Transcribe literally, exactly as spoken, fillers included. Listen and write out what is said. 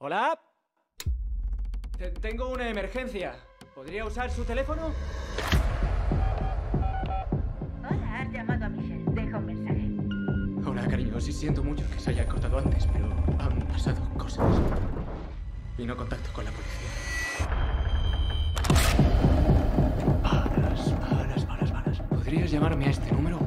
¿Hola? T- Tengo una emergencia. ¿Podría usar su teléfono? Hola, has llamado a Michelle. Deja un mensaje. Hola, cariño. Sí, siento mucho que se haya cortado antes, pero han pasado cosas. Y no contacto con la policía. Balas, balas, balas, balas. ¿Podrías llamarme a este número?